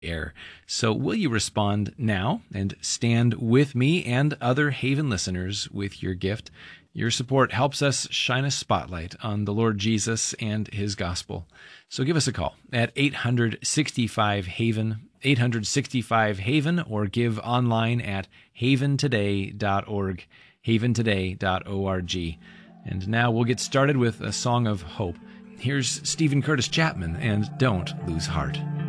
air. So will you respond now and stand with me and other Haven listeners with your gift? Your support helps us shine a spotlight on the Lord Jesus and his gospel. So give us a call at 865-HAVEN, 865-HAVEN, or give online at haventoday.org, haventoday.org. And now we'll get started with a song of hope. Here's Stephen Curtis Chapman and Don't Lose Heart.